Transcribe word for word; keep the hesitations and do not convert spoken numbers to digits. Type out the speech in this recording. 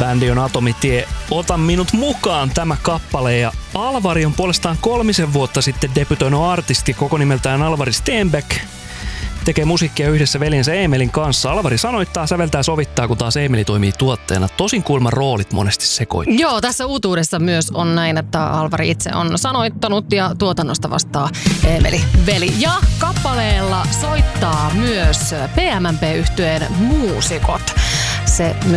Bändi on Atomitie, Ota minut mukaan tämä kappale. Ja Alvari on puolestaan kolmisen vuotta sitten debytoinut artisti koko nimeltään Alvari Stenbeck. Tekee musiikkia yhdessä veljensä Emelin kanssa. Alvari sanoittaa, säveltää ja sovittaa, kun taas Emeli toimii tuotteena. Tosin kuulemma roolit monesti sekoittaa. Joo, tässä uutuudessa myös on näin, että Alvari itse on sanoittanut ja tuotannosta vastaa Emeli veli. Ja kappaleella soittaa myös P M M P-yhtyeen muusikot. Se